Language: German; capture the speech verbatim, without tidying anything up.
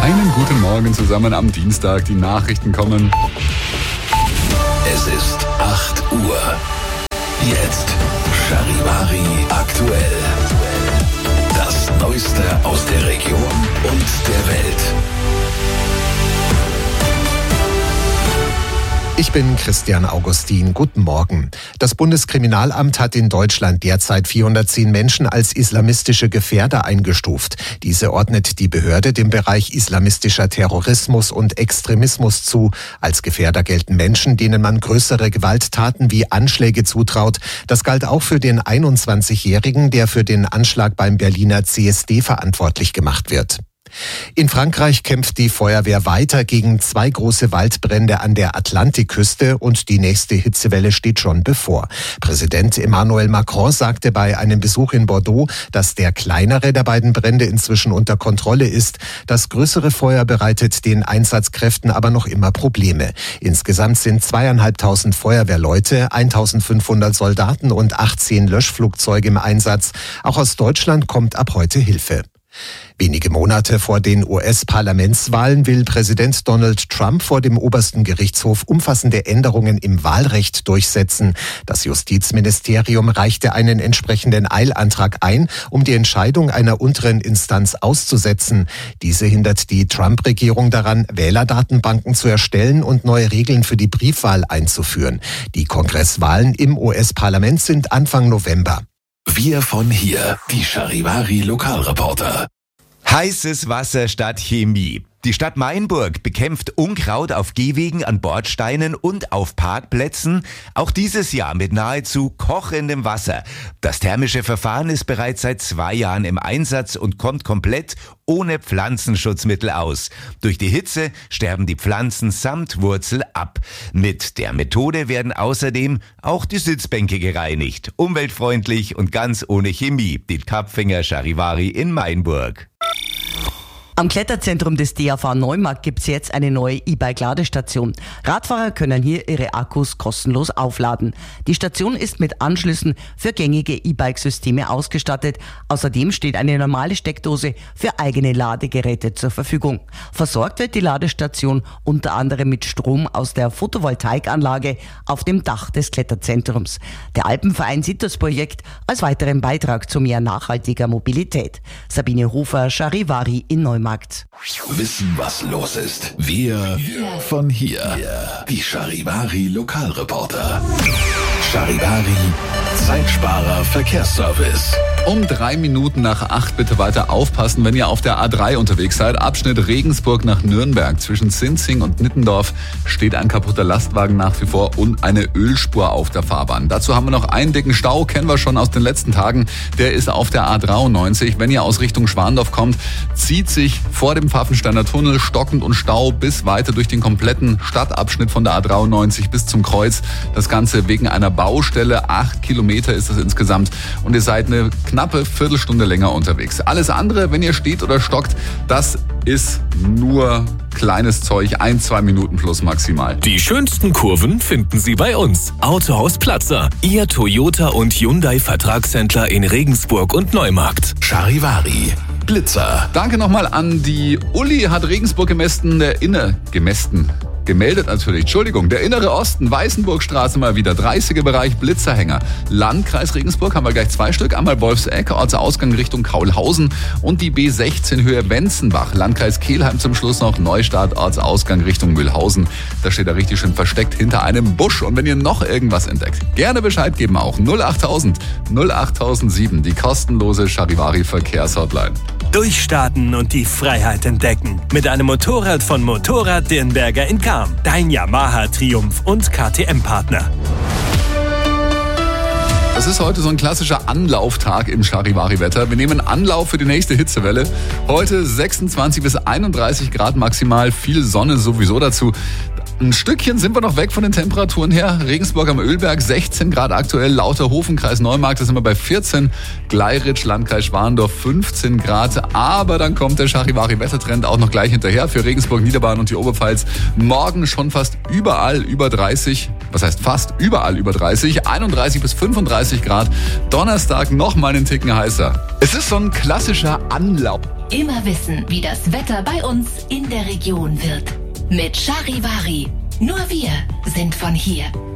Einen guten Morgen zusammen am Dienstag. Die Nachrichten kommen. Es ist acht Uhr. Jetzt Charivari aktuell. Das Neueste aus der Region und der Welt. Ich bin Christian Augustin. Guten Morgen. Das Bundeskriminalamt hat in Deutschland derzeit vierhundertzehn Menschen als islamistische Gefährder eingestuft. Diese ordnet die Behörde dem Bereich islamistischer Terrorismus und Extremismus zu. Als Gefährder gelten Menschen, denen man größere Gewalttaten wie Anschläge zutraut. Das galt auch für den einundzwanzigjährigen, der für den Anschlag beim Berliner C S D verantwortlich gemacht wird. In Frankreich kämpft die Feuerwehr weiter gegen zwei große Waldbrände an der Atlantikküste und die nächste Hitzewelle steht schon bevor. Präsident Emmanuel Macron sagte bei einem Besuch in Bordeaux, dass der kleinere der beiden Brände inzwischen unter Kontrolle ist. Das größere Feuer bereitet den Einsatzkräften aber noch immer Probleme. Insgesamt sind zweieinhalbtausend Feuerwehrleute, eintausendfünfhundert Soldaten und achtzehn Löschflugzeuge im Einsatz. Auch aus Deutschland kommt ab heute Hilfe. Wenige Monate vor den U S-Parlamentswahlen will Präsident Donald Trump vor dem obersten Gerichtshof umfassende Änderungen im Wahlrecht durchsetzen. Das Justizministerium reichte einen entsprechenden Eilantrag ein, um die Entscheidung einer unteren Instanz auszusetzen. Diese hindert die Trump-Regierung daran, Wählerdatenbanken zu erstellen und neue Regeln für die Briefwahl einzuführen. Die Kongresswahlen im U S-Parlament sind Anfang November. Wir von hier, die Charivari Lokalreporter. Heißes Wasser statt Chemie. Die Stadt Mainburg bekämpft Unkraut auf Gehwegen, an Bordsteinen und auf Parkplätzen. Auch dieses Jahr mit nahezu kochendem Wasser. Das thermische Verfahren ist bereits seit zwei Jahren im Einsatz und kommt komplett ohne Pflanzenschutzmittel aus. Durch die Hitze sterben die Pflanzen samt Wurzel ab. Mit der Methode werden außerdem auch die Sitzbänke gereinigt. Umweltfreundlich und ganz ohne Chemie. Die Kapfinger Charivari in Mainburg. Am Kletterzentrum des D A V Neumarkt gibt's jetzt eine neue E-Bike-Ladestation. Radfahrer können hier ihre Akkus kostenlos aufladen. Die Station ist mit Anschlüssen für gängige E-Bike-Systeme ausgestattet. Außerdem steht eine normale Steckdose für eigene Ladegeräte zur Verfügung. Versorgt wird die Ladestation unter anderem mit Strom aus der Photovoltaikanlage auf dem Dach des Kletterzentrums. Der Alpenverein sieht das Projekt als weiteren Beitrag zu mehr nachhaltiger Mobilität. Sabine Hofer, Charivari in Neumarkt. Wissen, was los ist. Wir von hier. Die Charivari Lokalreporter. Charivari Zeitsparer Verkehrsservice. Um drei Minuten nach acht bitte weiter aufpassen, wenn ihr auf der A drei unterwegs seid. Abschnitt Regensburg nach Nürnberg. Zwischen Sinzing und Nittendorf steht ein kaputter Lastwagen nach wie vor und eine Ölspur auf der Fahrbahn. Dazu haben wir noch einen dicken Stau, kennen wir schon aus den letzten Tagen. Der ist auf der A dreiundneunzig. Wenn ihr aus Richtung Schwandorf kommt, zieht sich vor dem Pfaffensteiner Tunnel stockend und Stau bis weiter durch den kompletten Stadtabschnitt von der A dreiundneunzig bis zum Kreuz. Das Ganze wegen einer Baustelle. Acht Kilometer ist es insgesamt und ihr seid eine knappe Viertelstunde länger unterwegs. Alles andere, wenn ihr steht oder stockt, das ist nur kleines Zeug. Ein, zwei Minuten plus maximal. Die schönsten Kurven finden Sie bei uns. Autohaus Platzer. Ihr Toyota und Hyundai Vertragshändler in Regensburg und Neumarkt. Charivari Blitzer. Danke nochmal an die Uli, hat Regensburg gemessen, der Inne, gemessen. Gemeldet natürlich, Entschuldigung, der innere Osten, Weißenburgstraße mal wieder, dreißiger Bereich, Blitzerhänger. Landkreis Regensburg haben wir gleich zwei Stück, einmal Wolfsegg, Ortsausgang Richtung Kaulhausen und die B sechzehn Höhe Wenzenbach. Landkreis Kelheim zum Schluss noch, Neustadt, Ortsausgang Richtung Mühlhausen. Da steht er richtig schön versteckt hinter einem Busch. Und wenn ihr noch irgendwas entdeckt, gerne Bescheid geben auch. null achttausend null achttausendsieben, die kostenlose Charivari Verkehrshotline. Durchstarten und die Freiheit entdecken. Mit einem Motorrad von Motorrad Dirnberger in Cham. Dein Yamaha Triumph und K T M-Partner. Das ist heute so ein klassischer Anlauftag im Charivari-Wetter. Wir nehmen Anlauf für die nächste Hitzewelle. Heute sechsundzwanzig bis einunddreißig Grad maximal, viel Sonne sowieso dazu. Ein Stückchen sind wir noch weg von den Temperaturen her. Regensburg am Ölberg sechzehn Grad aktuell, Lauterhofen, Kreis Neumarkt, da sind wir bei vierzehn. Gleiritsch, Landkreis Schwandorf fünfzehn Grad. Aber dann kommt der Charivari-Wettertrend auch noch gleich hinterher für Regensburg, Niederbayern und die Oberpfalz. Morgen schon fast überall über dreißig. Was heißt fast überall über dreißig? einunddreißig bis fünfunddreißig Grad. Donnerstag noch mal einen Ticken heißer. Es ist so ein klassischer Anlauf. immer wissen, wie das Wetter bei uns in der Region wird. Mit Charivari. Nur wir sind von hier.